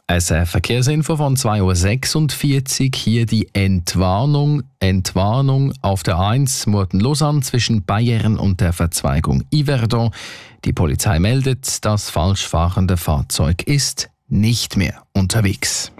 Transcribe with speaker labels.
Speaker 1: Eine Verkehrsinfo von 2.46 Uhr. Hier die Entwarnung. Entwarnung auf der 1 Murten-Lausanne zwischen Bayern und der Verzweigung Yverdon. Die Polizei meldet, das falsch fahrende Fahrzeug ist nicht mehr unterwegs.